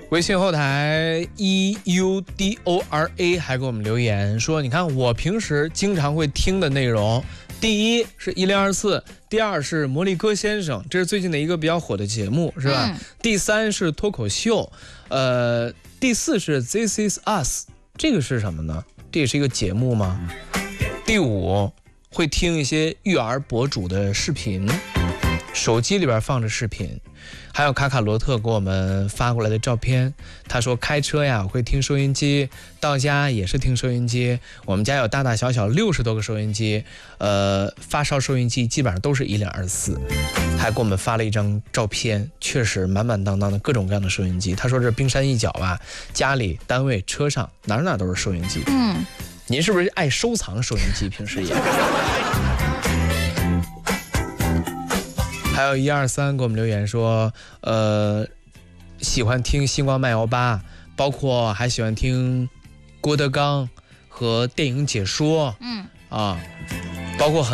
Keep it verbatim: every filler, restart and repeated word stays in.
微信后台 E U D O R A 还给我们留言说，你看我平时经常会听的内容，第一是一零二四，第二是魔力哥先生，这是最近的一个比较火的节目，是吧？嗯、第三是脱口秀，呃，第四是 This Is Us， 这个是什么呢？这也是一个节目吗？第五会听一些育儿博主的视频，手机里边放着视频。还有卡卡罗特给我们发过来的照片，他说开车呀会听收音机，到家也是听收音机，我们家有大大小小六十多个收音机，呃，发烧收音机基本上都是一零二四，还给我们发了一张照片，确实满满当当的各种各样的收音机。他说这冰山一角吧，家里、单位、车上哪哪都是收音机。嗯，您是不是爱收藏收音机？平时也。还有一二三给我们留言说，呃，喜欢听星光漫游吧，包括还喜欢听郭德纲和电影解说，嗯啊，包括很。